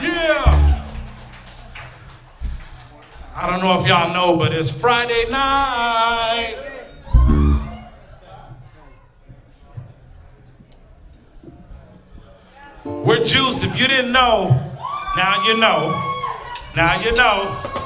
Yeah. I don't know if y'all know, but it's Friday night. We're Juice. If you didn't know, now you know. Now you know.